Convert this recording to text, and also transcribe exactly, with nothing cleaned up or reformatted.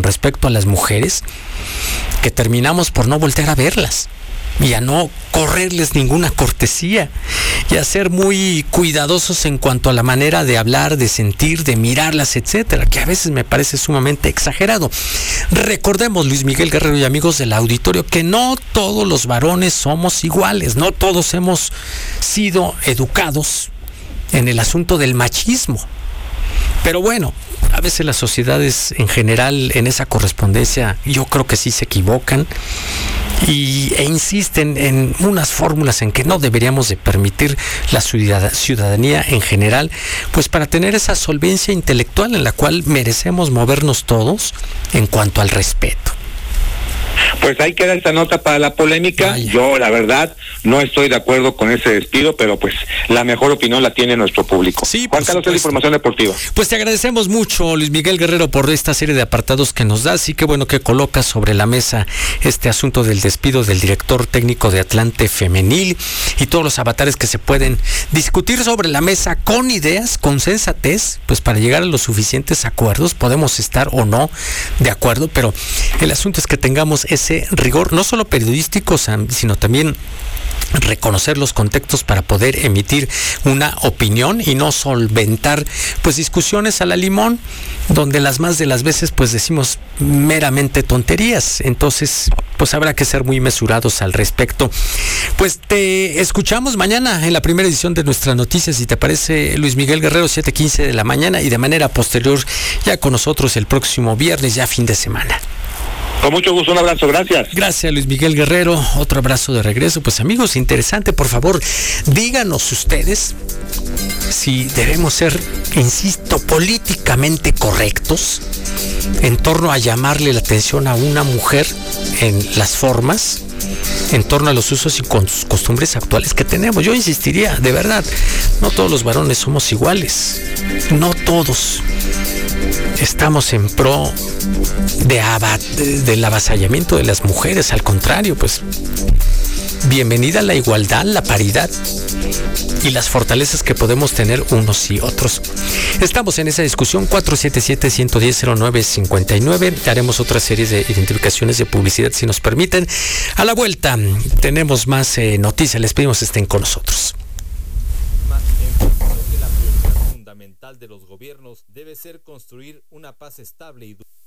respecto a las mujeres que terminamos por no voltear a verlas y a no correrles ninguna cortesía y a ser muy cuidadosos en cuanto a la manera de hablar, de sentir, de mirarlas, etcétera, que a veces me parece sumamente exagerado. Recordemos, Luis Miguel Guerrero y amigos del auditorio, que no todos los varones somos iguales, no todos hemos sido educados en el asunto del machismo. Pero bueno, a veces las sociedades en general en esa correspondencia yo creo que sí se equivocan y, e insisten en unas fórmulas en que no deberíamos de permitir la ciudadanía en general, pues para tener esa solvencia intelectual en la cual merecemos movernos todos en cuanto al respeto. Pues ahí queda esta nota para la polémica. Vaya. Yo, la verdad, no estoy de acuerdo con ese despido, pero pues la mejor opinión la tiene nuestro público. Sí, Juan Carlos, es la información deportiva. Pues te agradecemos mucho, Luis Miguel Guerrero, por esta serie de apartados que nos das y qué bueno que colocas sobre la mesa este asunto del despido del director técnico de Atlante Femenil y todos los avatares que se pueden discutir sobre la mesa con ideas, con sensatez, pues para llegar a los suficientes acuerdos. Podemos estar o no de acuerdo, pero el asunto es que tengamos ese rigor, no solo periodístico, sino también reconocer los contextos para poder emitir una opinión y no solventar pues discusiones a la limón, donde las más de las veces pues decimos meramente tonterías. Entonces pues habrá que ser muy mesurados al respecto. Pues te escuchamos mañana en la primera edición de Nuestras Noticias, si te parece, Luis Miguel Guerrero, siete quince de la mañana, y de manera posterior ya con nosotros el próximo viernes, ya fin de semana. Con mucho gusto, un abrazo, gracias. Gracias, Luis Miguel Guerrero, otro abrazo de regreso. Pues amigos, interesante, por favor, díganos ustedes si debemos ser, insisto, políticamente correctos en torno a llamarle la atención a una mujer en las formas, en torno a los usos y costumbres actuales que tenemos. Yo insistiría, de verdad, no todos los varones somos iguales, no todos estamos en pro de abat, de, del avasallamiento de las mujeres. Al contrario, pues bienvenida a la igualdad, la paridad y las fortalezas que podemos tener unos y otros. Estamos en esa discusión. Cuatro siete siete, uno uno cero, cero nueve cinco nueve. Haremos otra serie de identificaciones de publicidad si nos permiten. A la vuelta tenemos más eh, noticias. Les pedimos estén con nosotros. De los gobiernos debe ser construir una paz estable y